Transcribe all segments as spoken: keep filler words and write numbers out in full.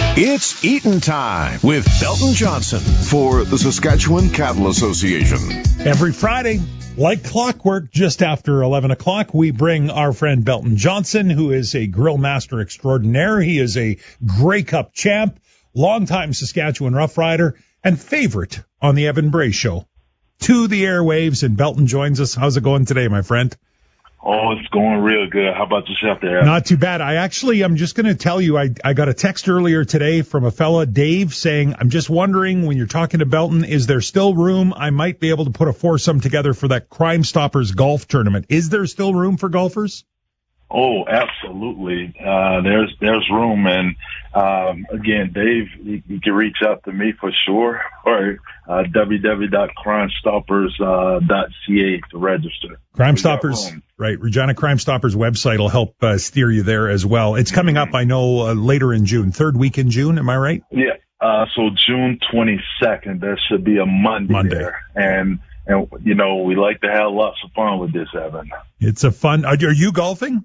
It's Eaton Time with Belton Johnson for the Saskatchewan Cattle Association. Every Friday, like clockwork, just after eleven o'clock, we bring our friend Belton Johnson, who is a grill master extraordinaire. He is a Grey Cup champ, longtime Saskatchewan Rough Rider, and favorite on the Evan Bray Show. To the airwaves, and Belton joins us. How's it going today, my friend? Oh, it's going real good. How about yourself there? Not too bad. I actually, I'm just going to tell you, I, I got a text earlier today from a fella, Dave, saying, I'm just wondering, when you're talking to Belton, is there still room? I might be able to put a foursome together for that Crime Stoppers golf tournament. Is there still room for golfers? Oh, absolutely. Uh, there's, there's room. And, um, again, Dave, you, you can reach out to me for sure, or, uh, w w w dot crime stoppers dot c a to register. Crime Stoppers, right. Regina Crime Stoppers website will help uh, steer you there as well. It's coming up, I know, uh, later in June, third week in June. Am I right? Yeah. Uh, so June twenty-second, there should be a Monday, Monday. there. And, and, you know, we like to have lots of fun with this, Evan. It's a fun, are, are you golfing?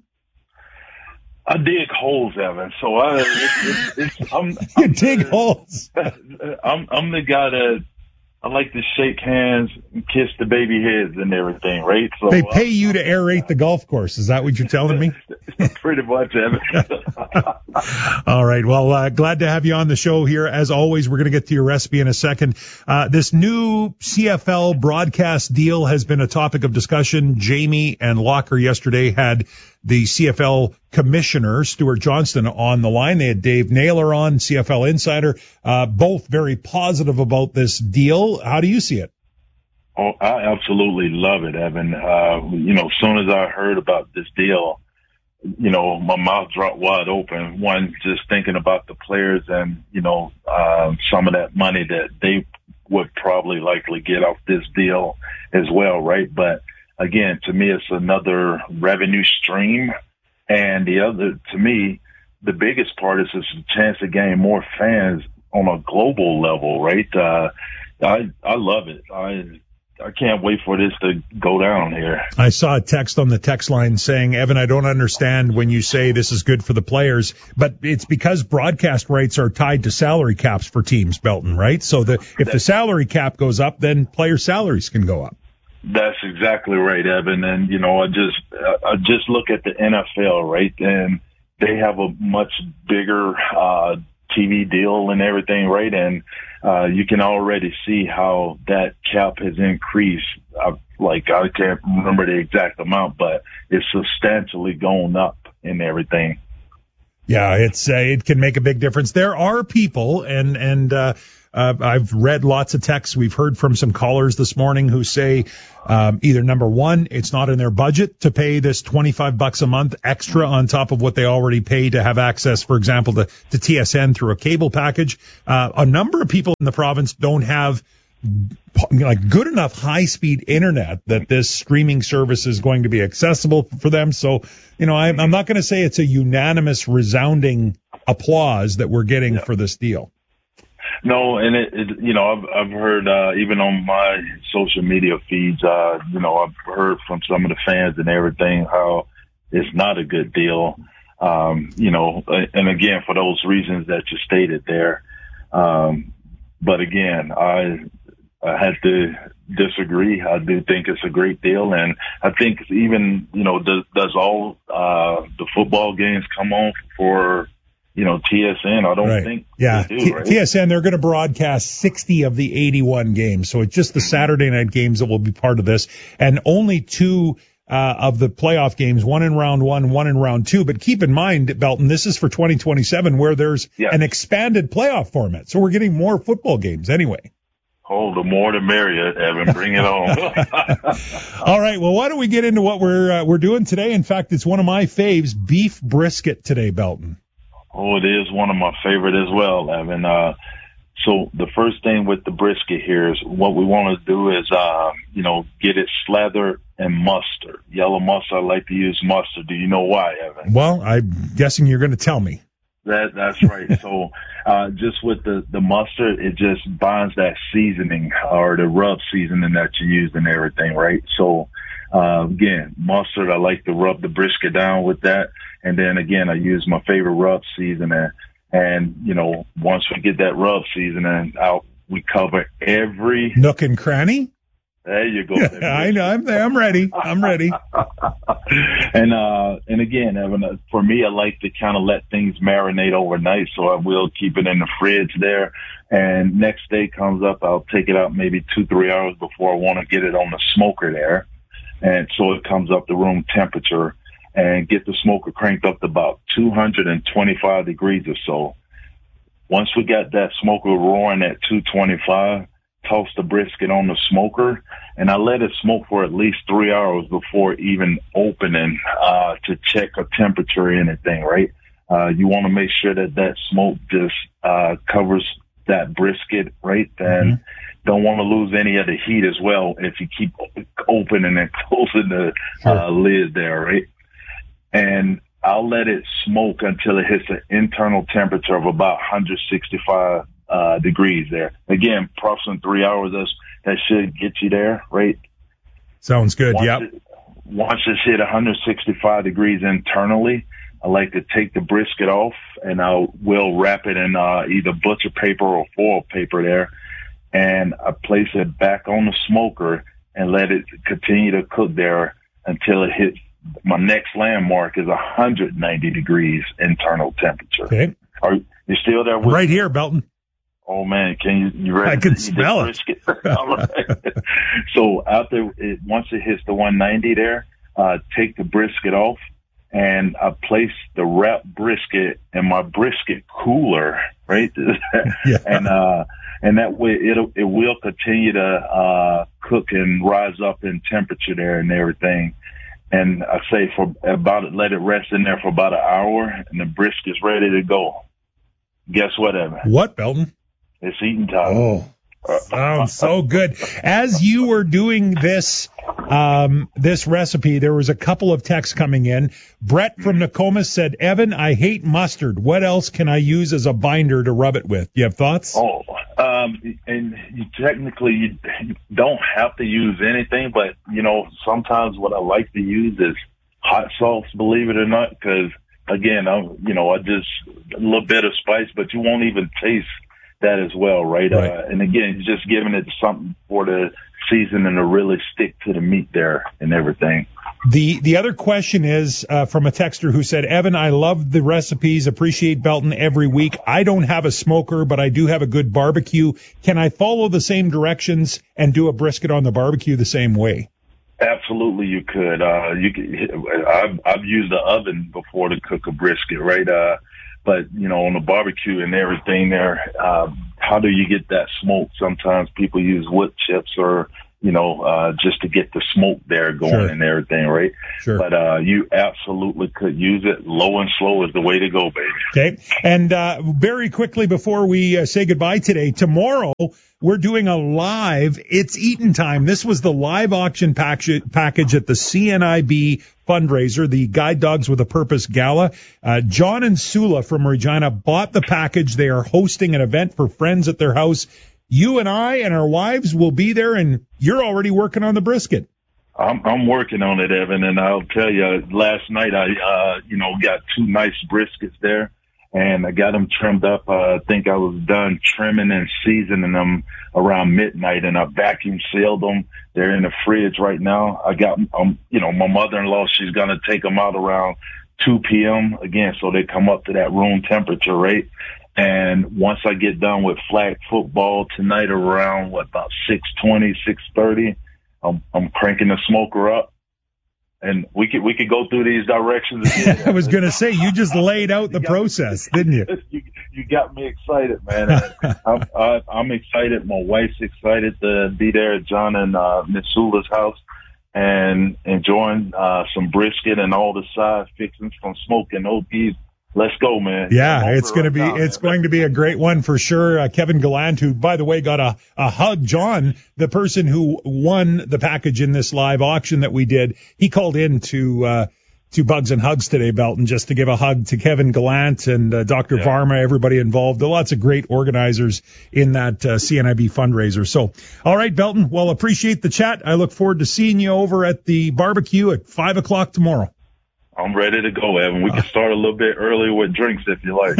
I dig holes, Evan. So I, it's, it's, it's, I'm, You I'm dig the, holes. I'm, I'm the guy that I like to shake hands and kiss the baby heads and everything, right? So They pay you to aerate the golf course. Is that what you're telling me? Pretty much, Evan. All right. Well, uh, glad to have you on the show here. As always, we're going to get to your recipe in a second. Uh, this new C F L broadcast deal has been a topic of discussion. Jamie and Locker yesterday had the C F L commissioner, Stuart Johnston, on the line. They had Dave Naylor on, C F L insider, uh, both very positive about this deal. How do you see it? Oh, I absolutely love it, Evan. Uh, you know, as soon as I heard about this deal, you know, my mouth dropped wide open. One, just thinking about the players and, you know, um, some of that money that they would probably likely get off this deal as well, right? But again, to me, it's another revenue stream. And the other, to me, the biggest part is it's a chance to gain more fans on a global level, right? Uh, I, I love it. I, I can't wait for this to go down here. I saw a text on the text line saying, Evan, I don't understand when you say this is good for the players, but it's because broadcast rights are tied to salary caps for teams, Belton, right? So the, if the salary cap goes up, then player salaries can go up. That's exactly right, Evan. And, you know, I just, I just look at the N F L, right? And they have a much bigger, uh, T V deal and everything, right? And, uh, you can already see how that cap has increased. I, like, I can't remember the exact amount, but it's substantially going up and everything. Yeah, it's, uh, it can make a big difference. There are people and, and, uh, Uh, I've read lots of texts. We've heard from some callers this morning who say um, either, number one, it's not in their budget to pay this twenty-five bucks a month extra on top of what they already pay to have access, for example, to, to T S N through a cable package. Uh, a number of people in the province don't have like good enough high-speed internet that this streaming service is going to be accessible for them. So, you know, I'm, I'm not going to say it's a unanimous, resounding applause that we're getting yeah. for this deal. No, and it, it, you know, I've, I've heard, uh, even on my social media feeds, uh, you know, I've heard from some of the fans and everything how it's not a good deal. Um, you know, and again, for those reasons that you stated there. Um, but again, I, I had to disagree. I do think it's a great deal. And I think even, you know, does, does all, uh, the football games come on for, you know, T S N, I don't right. think yeah. they do, T- right? T S N, they're going to broadcast sixty of the eighty-one games. So it's just the Saturday night games that will be part of this. And only two uh, of the playoff games, one in round one, one in round two. But keep in mind, Belton, this is for twenty twenty-seven where there's yes. an expanded playoff format. So we're getting more football games anyway. Oh, the more the merrier, Evan. Bring it on. All right. Well, why don't we get into what we're uh, we're doing today? In fact, it's one of my faves, beef brisket today, Belton. Oh, it is one of my favorite as well, Evan. Uh, so the first thing with the brisket here is what we want to do is, uh, you know, get it slathered in mustard. Yellow mustard, I like to use mustard. Do you know why, Evan? Well, I'm guessing you're going to tell me. That, that's right. So, uh, just with the, the mustard, it just binds that seasoning or the rub seasoning that you use and everything, right? So, uh, again, mustard, I like to rub the brisket down with that. And then again, I use my favorite rub seasoning. And, you know, once we get that rub seasoning out, we cover every nook and cranny. There you go. Yeah, I know. I'm I'm ready. I'm ready. and uh, and again, Evan, for me, I like to kind of let things marinate overnight, so I will keep it in the fridge there. And next day comes up, I'll take it out maybe two, three hours before I want to get it on the smoker there, and so it comes up to room temperature, and get the smoker cranked up to about two hundred twenty-five degrees or so. Once we got that smoker roaring at two twenty-five, toss the brisket on the smoker, and I let it smoke for at least three hours before even opening uh, to check a temperature or anything, right? Uh, you want to make sure that that smoke just uh, covers that brisket, right? And mm-hmm. don't want to lose any of the heat as well if you keep opening and closing the sure. uh, lid there, right? And I'll let it smoke until it hits an internal temperature of about one sixty-five uh, degrees there. Again, approximately three hours, that's, that should get you there, right? Sounds good, once yep. It, once it's hit one sixty-five degrees internally, I like to take the brisket off, and I will wrap it in uh, either butcher paper or foil paper there, and I place it back on the smoker and let it continue to cook there until it hits. My next landmark is one ninety degrees internal temperature. Okay. Are you still there with Right me? here, Belton. Oh, man, can you, you ready? I can smell it. All right. So after it, once it hits the one ninety there, uh, take the brisket off, and I place the wrapped brisket in my brisket cooler, right? Yeah. And, uh, and that way it'll, it will continue to, uh, cook and rise up in temperature there and everything. And I say for about let it rest in there for about an hour, and the brisket's ready to go. Guess what, Evan? What, Belton? It's eating time. Oh, sounds so good. As you were doing this um, this recipe, there was a couple of texts coming in. Brett from Nokomis said, "Evan, I hate mustard. What else can I use as a binder to rub it with?" You have thoughts? Oh, um, and you technically you don't have to use anything, but you know sometimes what I like to use is hot sauce. Believe it or not, because again, I you know I just a little bit of spice, but you won't even taste that as well, right? right. Uh, and again, just giving it something for the seasoning to really stick to the meat there and everything. The the other question is uh, from a texter who said, "Evan, I love the recipes, appreciate Belton every week. I don't have a smoker, but I do have a good barbecue. Can I follow the same directions and do a brisket on the barbecue the same way?" Absolutely, you could. Uh, you could. I've, I've used the oven before to cook a brisket, right? Uh, but you know, on the barbecue and everything there, uh, how do you get that smoke? Sometimes people use wood chips or, you know, uh, just to get the smoke there going sure. and everything, right? Sure. But, uh, you absolutely could use it. Low and slow is the way to go, baby. Okay. And, uh, very quickly before we uh, say goodbye today, tomorrow we're doing a live It's Eatin' Time. This was the live auction package, package at the C N I B fundraiser, the Guide Dogs with a Purpose Gala. Uh, John and Sula from Regina bought the package. They are hosting an event for friends at their house. You and I and our wives will be there, and you're already working on the brisket. I'm, I'm working on it, Evan, and I'll tell you, last night I, uh, you know, got two nice briskets there, and I got them trimmed up. Uh, I think I was done trimming and seasoning them around midnight, and I vacuum sealed them. They're in the fridge right now. I got, um, you know, my mother-in-law, she's going to take them out around two p.m. again, so they come up to that room temperature, right? And once I get done with flag football tonight around, what, about six twenty, six thirty, I'm, I'm cranking the smoker up. And we could, we could go through these directions again. I was going to say, you just laid out the process, me, didn't you? you? You got me excited, man. I'm, I, I'm excited. My wife's excited to be there at John and uh, Miss Sula's house and enjoying uh, some brisket and all the side fixings from smoking O Ps. Let's go, man. Yeah, it's going to be now, it's man. going to be a great one for sure. Uh, Kevin Gallant, who, by the way, got a, a hug. John, the person who won the package in this live auction that we did, he called in to uh, to Bugs and Hugs today, Belton, just to give a hug to Kevin Gallant and uh, Doctor Yeah. Varma, everybody involved. There are lots of great organizers in that uh, C N I B fundraiser. So, all right, Belton, well, appreciate the chat. I look forward to seeing you over at the barbecue at five o'clock tomorrow. I'm ready to go, Evan. We can start a little bit earlier with drinks if you like.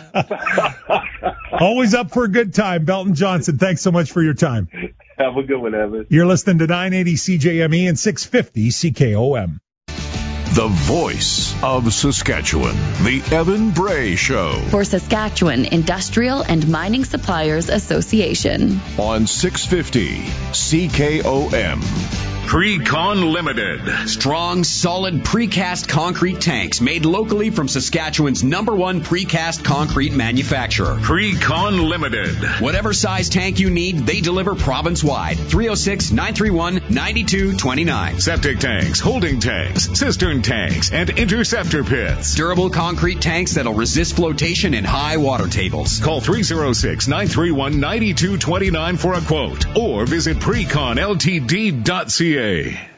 Always up for a good time. Belton Johnson, thanks so much for your time. Have a good one, Evan. You're listening to nine eighty C J M E and six fifty C K O M. The voice of Saskatchewan, the Evan Bray Show. For Saskatchewan Industrial and Mining Suppliers Association. On six fifty C K O M. Precon Limited. Strong, solid precast concrete tanks made locally from Saskatchewan's number one precast concrete manufacturer. Precon Limited. Whatever size tank you need, they deliver province-wide. three oh six, nine three one, nine two two nine. Septic tanks, holding tanks, cistern tanks, and interceptor pits. Durable concrete tanks that'll resist flotation in high water tables. Call three oh six, nine three one, nine two two nine for a quote or visit precon l t d dot c a.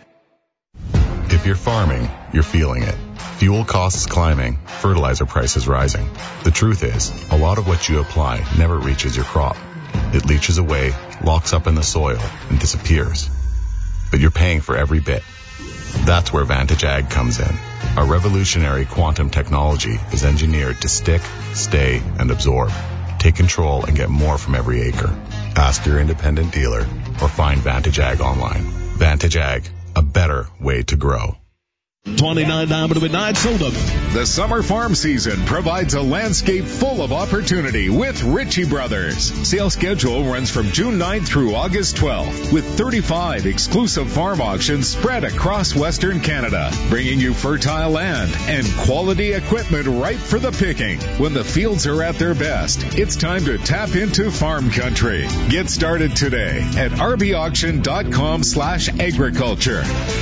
If you're farming, you're feeling it. Fuel costs climbing, fertilizer prices rising. The truth is, a lot of what you apply never reaches your crop. It leaches away, locks up in the soil, and disappears. But you're paying for every bit. That's where Vantage Ag comes in. Our revolutionary quantum technology is engineered to stick, stay, and absorb. Take control and get more from every acre. Ask your independent dealer or find Vantage Ag online. Vantage Ag, a better way to grow. twenty-nine down to midnight, sold up. The summer farm season provides a landscape full of opportunity with Ritchie Brothers. Sale schedule runs from June ninth through August twelfth, with thirty-five exclusive farm auctions spread across Western Canada, bringing you fertile land and quality equipment ripe for the picking. When the fields are at their best, it's time to tap into farm country. Get started today at rbauction.com slash agriculture.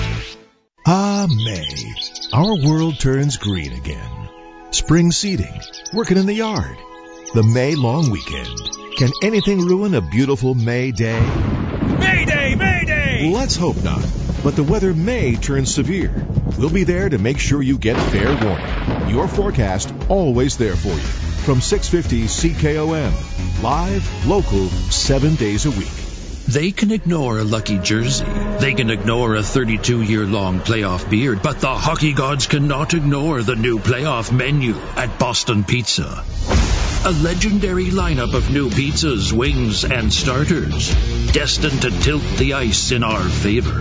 Ah, May. Our world turns green again. Spring seeding, working in the yard, the May long weekend. Can anything ruin a beautiful May day? May Day! May Day! Let's hope not. But the weather may turn severe. We'll be there to make sure you get fair warning. Your forecast always there for you. From six fifty C K O M. Live, local, seven days a week. They can ignore a lucky jersey. They can ignore a thirty-two-year-long playoff beard. But the hockey gods cannot ignore the new playoff menu at Boston Pizza. A legendary lineup of new pizzas, wings, and starters, destined to tilt the ice in our favor.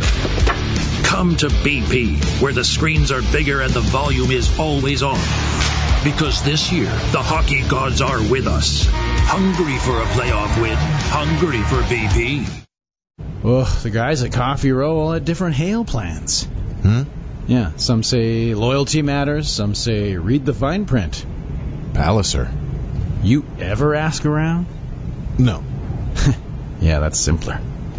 Come to B P, where the screens are bigger and the volume is always on. Because this year, the hockey gods are with us. Hungry for a playoff win. Hungry for B P. Well, the guys at Coffee Row all had different hail plans. Hmm? Yeah, some say loyalty matters, some say read the fine print. Palliser. You ever ask around? No. Yeah, that's simpler.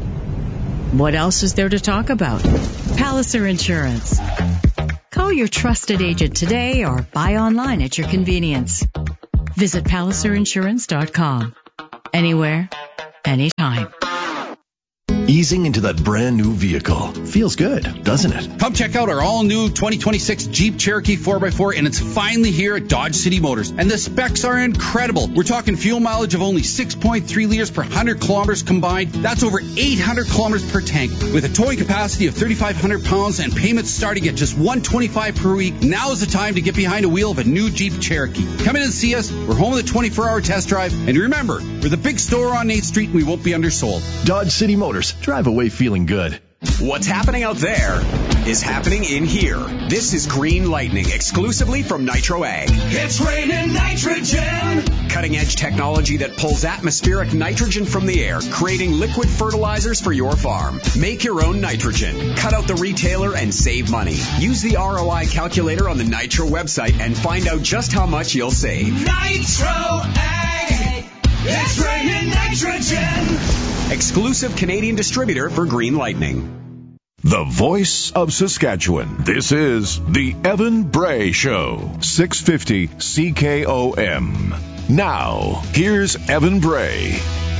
What else is there to talk about? Palliser Insurance. Call your trusted agent today or buy online at your convenience. Visit palliser insurance dot com. Anywhere, anytime. Easing into that brand new vehicle. Feels good, doesn't it? Come check out our all-new twenty twenty-six Jeep Cherokee four by four, and it's finally here at Dodge City Motors. And the specs are incredible. We're talking fuel mileage of only six point three liters per one hundred kilometers combined. That's over eight hundred kilometers per tank. With a towing capacity of thirty-five hundred pounds and payments starting at just one hundred twenty-five dollars per week, now is the time to get behind the wheel of a new Jeep Cherokee. Come in and see us. We're home with a twenty-four hour test drive. And remember, we're the big store on eighth street, and we won't be undersold. Dodge City Motors. Drive away feeling good. What's happening out there is happening in here. This is Green Lightning, exclusively from Nitro Ag. It's raining nitrogen! Cutting-edge technology that pulls atmospheric nitrogen from the air, creating liquid fertilizers for your farm. Make your own nitrogen. Cut out the retailer and save money. Use the R O I calculator on the Nitro website and find out just how much you'll save. Nitro Ag! It's raining nitrogen! Exclusive Canadian distributor for Green Lightning. The voice of Saskatchewan. This is the Evan Bray Show. six fifty C K O M. Now, here's Evan Bray.